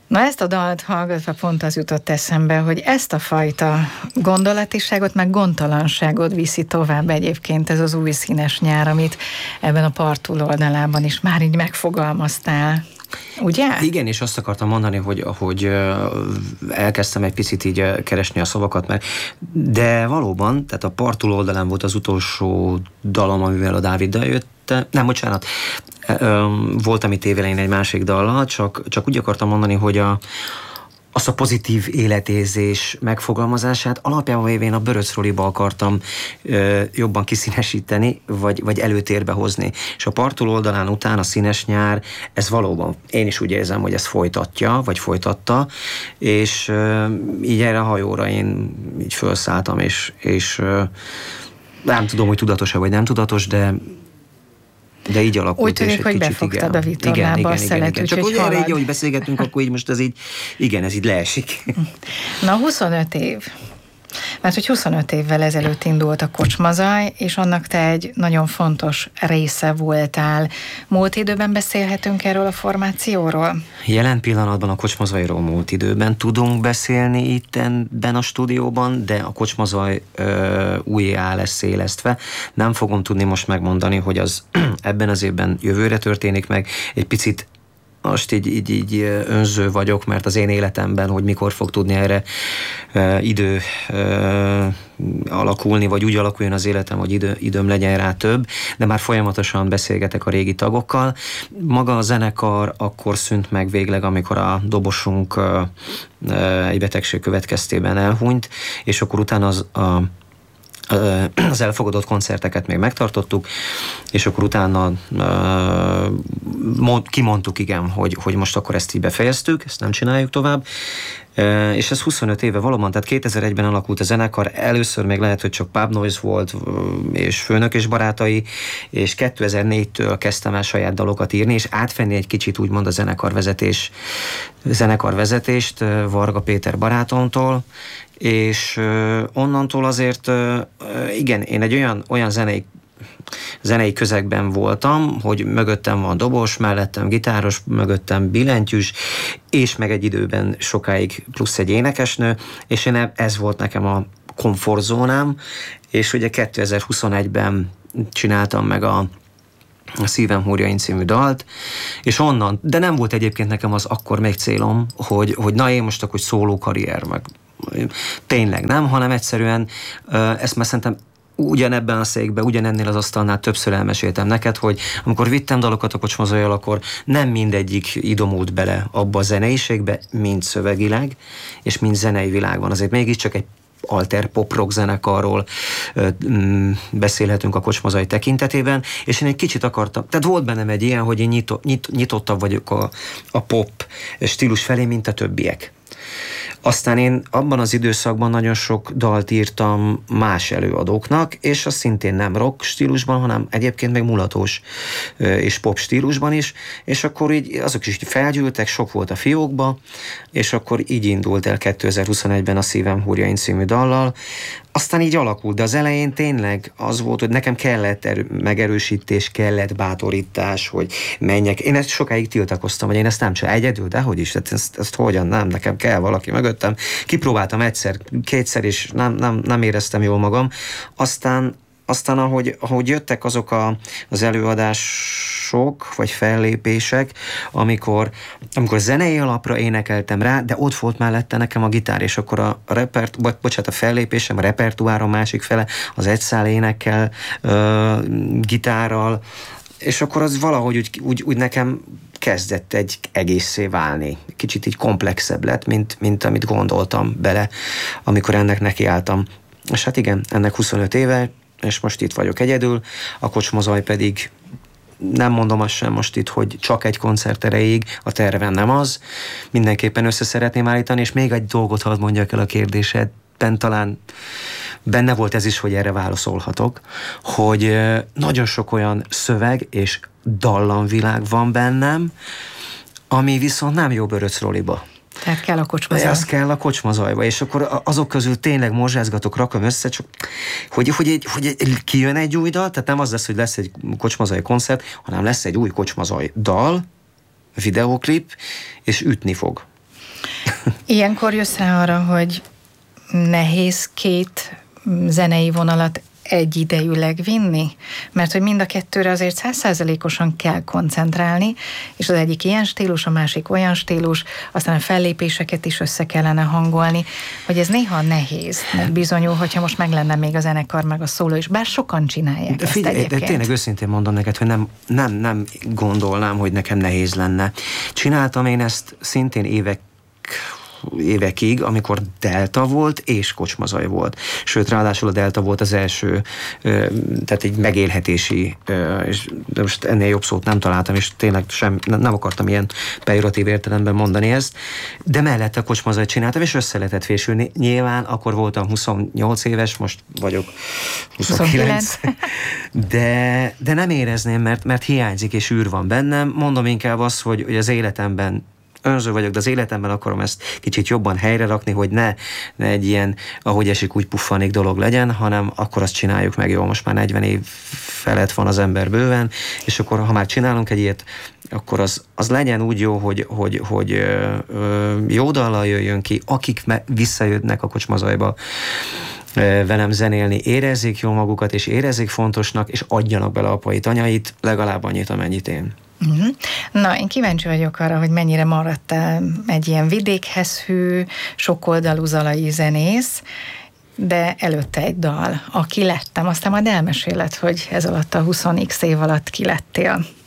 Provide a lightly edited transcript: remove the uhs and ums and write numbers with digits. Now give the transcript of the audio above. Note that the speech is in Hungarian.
Na ezt a dalt hallgatva pont az jutott eszembe, hogy ezt a fajta gondolatiságot, meg gondtalanságot viszi tovább egyébként ez az új színes nyár, amit ebben a part túloldalában is már így megfogalmaztál. Ugye? Igen, és azt akartam mondani, hogy elkezdtem egy picit így keresni a szavakat, de valóban, tehát a part túloldalán volt az utolsó dalom, amivel a Dáviddal jött. Nem, bocsánat, voltam itt évelején egy másik dallal, csak úgy akartam mondani, hogy azt a pozitív életérzés megfogalmazását alapjában véve én a Böröc Roliba akartam jobban kiszínesíteni, vagy előtérbe hozni. És a part túloldalán után a színes nyár, ez valóban, én is úgy érzem, hogy ez folytatja, vagy folytatta, és így erre a hajóra én így felszálltam, és nem tudom, hogy tudatos-e vagy nem tudatos, de így alakult. Úgy tűnik, hogy befogtad a vitorlába a szelet, igen. Csak ugye erre így, hogy beszélgetünk, akkor így most ez így, igen, ez így leesik. Na, 25 év. Mert hogy 25 évvel ezelőtt indult a Kocsmazaj, és annak te egy nagyon fontos része voltál. Múlt időben beszélhetünk erről a formációról? Jelen pillanatban a Kocsmazajról múlt időben tudunk beszélni itt ebben a stúdióban, de a Kocsmazaj újjá lesz szélesztve. Nem fogom tudni most megmondani, hogy az ebben az évben jövőre történik meg. Egy picit most így önző vagyok, mert az én életemben, hogy mikor fog tudni erre idő alakulni, vagy úgy alakuljon az életem, hogy időm legyen rá több, de már folyamatosan beszélgetek a régi tagokkal. Maga a zenekar akkor szűnt meg végleg, amikor a dobosunk egy betegség következtében elhunyt, és akkor utána az elfogadott koncerteket még megtartottuk, és akkor utána kimondtuk, igen, hogy most akkor ezt így befejeztük, ezt nem csináljuk tovább, és ez 25 éve valóban, tehát 2001-ben alakult a zenekar, először még lehet, hogy csak Pub Noise volt, és Főnök és barátai, és 2004-től kezdtem el saját dalokat írni, és átvenni egy kicsit úgymond a zenekarvezetést Varga Péter barátomtól, és onnantól azért, igen, én egy olyan zenei közegben voltam, hogy mögöttem van dobos, mellettem gitáros, mögöttem billentyűs, és meg egy időben sokáig plusz egy énekesnő, és ez volt nekem a komfortzónám, és ugye 2021-ben csináltam meg a Szívem húrjain című dalt, és onnan, de nem volt egyébként nekem az akkor még célom, hogy na én most akkor szóló karrier, meg tényleg nem, hanem egyszerűen ezt már szerintem ugyanebben a székben, ugyanennél az asztalnál többször elmeséltem neked, hogy amikor vittem dalokat a Kocsmazajjal, akkor nem mindegyik idomult bele abba a zeneiségbe, mind szövegileg, és mind zenei világban. Azért mégiscsak egy alter pop-rock zenekarról beszélhetünk a Kocsmazaj tekintetében, és én egy kicsit akartam, tehát volt bennem egy ilyen, hogy én nyitottabb vagyok a pop stílus felé, mint a többiek. Aztán én abban az időszakban nagyon sok dalt írtam más előadóknak, és az szintén nem rock stílusban, hanem egyébként meg mulatós és pop stílusban is, és akkor így azok is felgyűltek, sok volt a fiókba, és akkor így indult el 2021-ben a Szívem húrjain című dallal. Aztán így alakult, de az elején tényleg az volt, hogy nekem kellett megerősítés, kellett bátorítás, hogy menjek. Én ezt sokáig tiltakoztam, hogy én ezt nem csinálom egyedül, de hogy is, tehát ezt hogyan nem, nekem kell valaki mögöttem. Kipróbáltam egyszer, kétszer, és nem éreztem jól magam. Aztán ahogy jöttek azok az előadások, vagy fellépések, amikor zenei alapra énekeltem rá, de ott volt mellette nekem a gitár, és akkor a fellépésem, a repertoárom másik fele, az egyszál énekkel, gitárral, és akkor az valahogy úgy nekem kezdett egy egészé válni. Kicsit így komplexebb lett, mint amit gondoltam bele, amikor ennek nekiálltam. És hát igen, ennek 25 éve, és most itt vagyok egyedül, a Kocsmazaj pedig nem mondom azt sem most itt, hogy csak egy koncert erejéig, a tervem nem az. Mindenképpen össze szeretném állítani, és még egy dolgot hadd mondjak el a kérdésedben, talán benne volt ez is, hogy erre válaszolhatok, hogy nagyon sok olyan szöveg és dallamvilág van bennem, ami viszont nem jó Böröc Roliba. Tehát kell a Kocsmazaj. Az kell a Kocsmazajba, és akkor azok közül tényleg morzsázgatok, rakom össze, csak hogy kijön egy új dal, tehát nem az lesz, hogy lesz egy Kocsmazaj koncert, hanem lesz egy új Kocsmazaj dal, videóklip, és ütni fog. Ilyenkor jössz rá arra, hogy nehéz két zenei vonalat egyidejűleg vinni? Mert hogy mind a kettőre azért 100%-osan kell koncentrálni, és az egyik ilyen stílus, a másik olyan stílus, aztán a fellépéseket is össze kellene hangolni, hogy ez néha nehéz bizonyul, hogyha most meg lenne még a zenekar, meg a szóló is, bár sokan csinálják de figyelj, ezt egyébként. De tényleg őszintén mondom neked, hogy nem gondolnám, hogy nekem nehéz lenne. Csináltam én ezt szintén évekig, amikor Delta volt és Kocsmazaj volt. Sőt, ráadásul a Delta volt az első, tehát egy megélhetési, de most ennél jobb szót nem találtam, és tényleg nem akartam ilyen pejoratív értelemben mondani ezt, de mellette a Kocsmazaj csináltam, és össze lehetett fésülni. Nyilván akkor voltam 28 éves, most vagyok 29. De nem érezném, mert hiányzik, és űr van bennem. Mondom inkább azt, hogy az életemben önző vagyok, de az életemben akarom ezt kicsit jobban helyre rakni, hogy ne egy ilyen, ahogy esik, úgy puffanik dolog legyen, hanem akkor azt csináljuk meg jól. Most már 40 év felett van az ember bőven, és akkor, ha már csinálunk egy ilyet, akkor az legyen úgy jó, hogy jó dallal jöjjön ki, akik visszajönnek a Kocsmazajba velem zenélni, érezzék jól magukat, és érezzék fontosnak, és adjanak bele apait, anyait, legalább annyit, amennyit én. Na, én kíváncsi vagyok arra, hogy mennyire maradtál egy ilyen vidékhez hű, sokoldalú zalai zenész, de előtte egy dal, Aki lettem, aztán majd elmeséled, hogy ez alatt a 20x év alatt ki lettél.